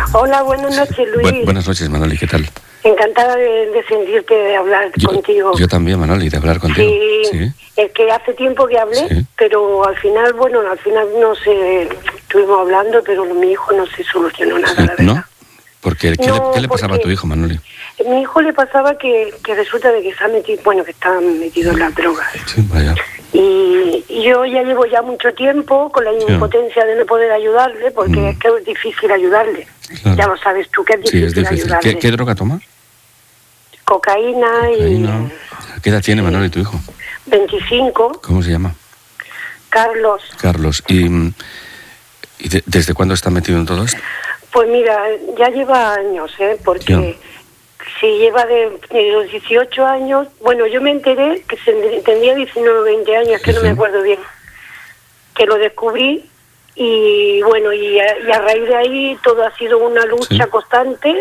Hola, buenas noches, Luis. Buenas noches, Manoli, ¿qué tal? Encantada de sentirte, de hablar contigo. Yo también, Manoli, de hablar contigo. Sí, es que hace tiempo que hablé, sí. Pero al final no sé, estuvimos hablando, pero mi hijo no se solucionó nada, la verdad. ¿No? Porque, ¿qué le pasaba a tu hijo, Manoli? Mi hijo le pasaba que resulta de que se ha metido, que está metido en las drogas. Sí, vaya. Y yo ya llevo mucho tiempo con la impotencia de no poder ayudarle, porque es que es difícil ayudarle. Claro. Ya lo sabes tú, que es difícil, Sí, es difícil. ayudarle. ¿Qué droga toma? Cocaína. ¿Qué edad tiene, Manoli, tu hijo? 25. ¿Cómo se llama? Carlos. Carlos. ¿Y desde cuándo está metido en todo esto? Pues mira, ya lleva años, porque si lleva de los 18 años, yo me enteré que tendría 19 o 20 años, que no me acuerdo bien, que lo descubrí y a raíz de ahí todo ha sido una lucha constante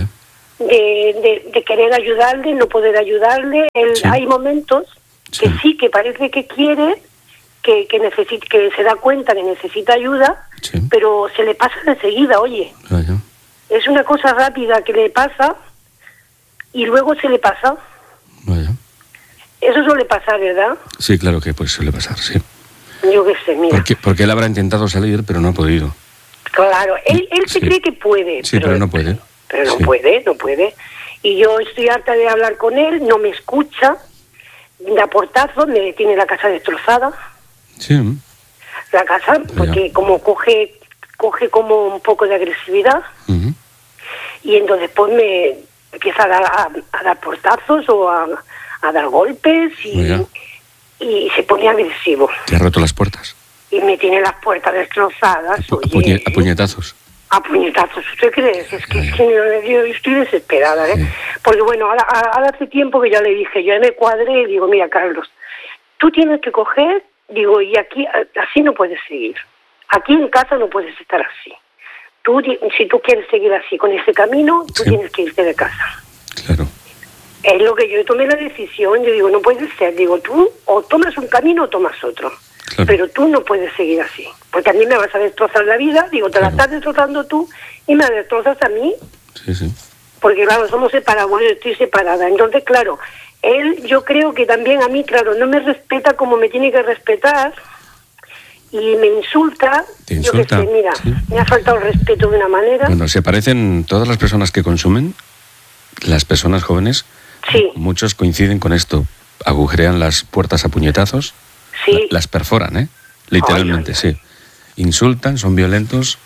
de querer ayudarle, no poder ayudarle. Hay momentos que sí, que parece que quiere, que se da cuenta que necesita ayuda, pero se le pasa enseguida, oye. Es una cosa rápida que le pasa y luego se le pasa. Eso suele pasar, ¿verdad? Sí, claro que suele pasar, sí. Yo qué sé, mira. Porque él habrá intentado salir, pero no ha podido. Claro, él se cree que puede. Sí, pero no puede. Pero no puede. Y yo estoy harta de hablar con él, no me escucha, da portazos, me tiene la casa destrozada. Sí. La casa, porque como coge como un poco de agresividad, y entonces pues me empieza a dar portazos o a dar golpes y se pone agresivo. ¿Te ha roto las puertas? Y me tiene las puertas destrozadas. ¿A puñetazos? A puñetazos, ¿usted cree? Es que yo estoy desesperada, Porque ahora hace tiempo que ya le dije, yo me cuadré y digo, mira, Carlos, tú tienes que coger, digo, y aquí así no puedes seguir. Aquí en casa no puedes estar así. Si tú quieres seguir así con ese camino, tú tienes que irte de casa. Claro. Es lo que yo tomé la decisión. Yo digo, no puede ser. Digo, tú o tomas un camino o tomas otro. Claro. Pero tú no puedes seguir así. Porque a mí me vas a destrozar la vida. Digo, te la estás destrozando tú y me destrozas a mí. Sí. Porque, claro, somos separados. Yo estoy separada. Entonces, claro, él, yo creo que también a mí, claro, no me respeta como me tiene que respetar. Y me insulta. ¿Te insulta? Yo que sé, mira, me ha faltado el respeto de una manera. Bueno, se parecen todas las personas que consumen, las personas jóvenes. Sí. Muchos coinciden con esto. Agujerean las puertas a puñetazos. Sí. Las perforan, literalmente, sí. Insultan, son violentos.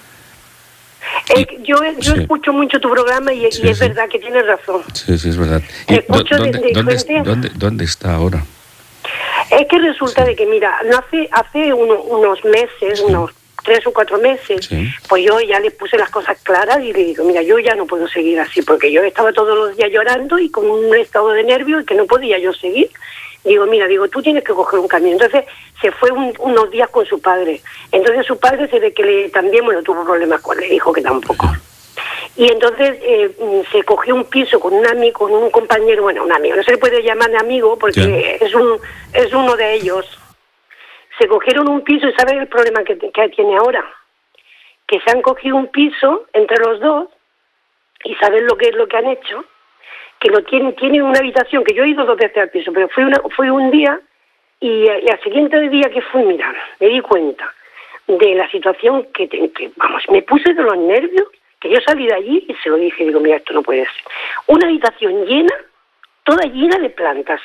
Yo escucho mucho tu programa y es verdad que tienes razón. Sí, es verdad. ¿Dónde está ahora? Es que resulta de que, mira, hace unos meses, unos 3 o 4 meses, pues yo ya le puse las cosas claras y le digo, mira, yo ya no puedo seguir así, porque yo estaba todos los días llorando y con un estado de nervios que no podía yo seguir. Digo, mira, tú tienes que coger un camino. Entonces se fue unos días con su padre. Entonces su padre se ve que también tuvo problemas con él, le dijo que tampoco. Y entonces se cogió un piso con un amigo, con un compañero, un amigo, no se le puede llamar amigo porque es uno de ellos. Se cogieron un piso y ¿saben el problema que tiene ahora? Que se han cogido un piso entre los dos y ¿saben lo que es lo que han hecho? Que tienen una habitación, que yo he ido 2 veces al piso, pero fui un día y al siguiente día que fui, mira, me di cuenta de la situación que me puse de los nervios, que yo salí de allí y se lo dije, digo, mira, esto no puede ser. Una habitación llena, toda llena de plantas,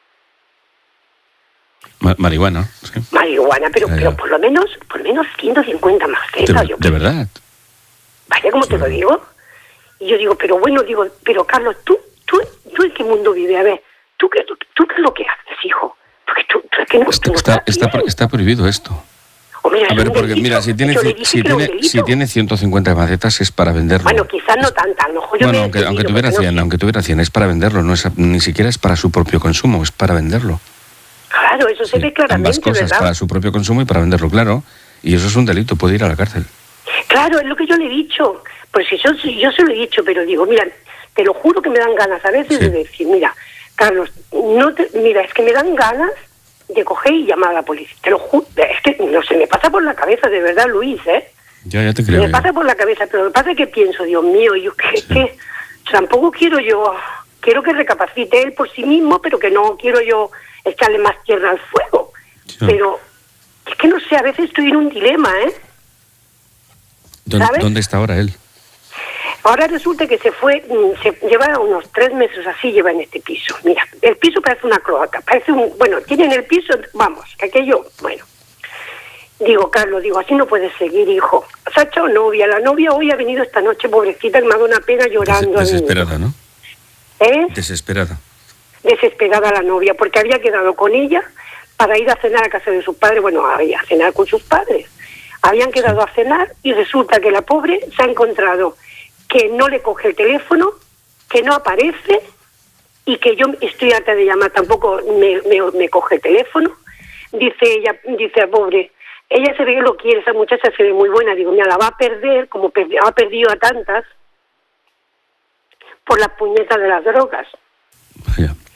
Marihuana, sí. Marihuana, pero por lo menos 150 macetas. ¿De verdad? Vaya, como te lo digo. Y yo digo, pero Carlos, ¿tú en qué mundo vives? A ver, ¿tú qué es lo que haces, hijo? Porque tú es que no está prohibido esto. A ver, porque mira, si tiene 150 macetas es para venderlo. Bueno, quizás no tanta, a lo mejor aunque tuviera 100, es para venderlo, ni siquiera es para su propio consumo, es para venderlo. Claro, eso se ve claramente, ambas cosas, ¿verdad? Para su propio consumo y para venderlo, claro. Y eso es un delito, puede ir a la cárcel. Claro, es lo que yo le he dicho. Pues si yo se lo he dicho, pero digo, mira, te lo juro que me dan ganas a veces de decir, mira, Carlos, es que me dan ganas de coger y llamar a la policía. Te lo juro, es que no se me pasa por la cabeza, de verdad, Luis, Ya te creo. Me pasa por la cabeza, pero lo que pasa es que pienso, Dios mío, yo que tampoco quiero quiero que recapacite él por sí mismo, pero que no quiero yo echarle más tierra al fuego. Sí. Pero es que no sé, a veces estoy en un dilema, ¿eh? ¿Dónde está ahora él? Ahora resulta que se lleva unos 3 meses así, lleva en este piso. Mira, el piso parece una cloaca, tienen el piso, vamos, aquello, bueno. Digo, Carlos, así no puedes seguir, hijo. Se ha echado novia, la novia hoy ha venido esta noche, pobrecita, me ha dado una pena llorando. Desesperada, ¿no? ¿Eh? Desesperada la novia, porque había quedado con ella para ir a cenar a casa de sus padres, a cenar con sus padres. Habían quedado a cenar y resulta que la pobre se ha encontrado que no le coge el teléfono, que no aparece y que yo estoy harta de llamar, tampoco me coge el teléfono. Dice pobre, ella se ve que lo quiere, esa muchacha se ve muy buena. Digo, mira, la va a perder, como ha perdido a tantas, por las puñetas de las drogas. Vaya.